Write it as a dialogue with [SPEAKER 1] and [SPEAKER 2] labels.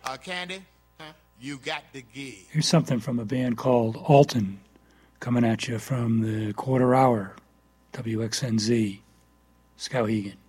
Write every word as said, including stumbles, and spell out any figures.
[SPEAKER 1] Uh, Candy, huh? You got the gig.
[SPEAKER 2] Here's something from a band called Alton, coming at you from the Quarter Hour, W X N Z, Skowhegan.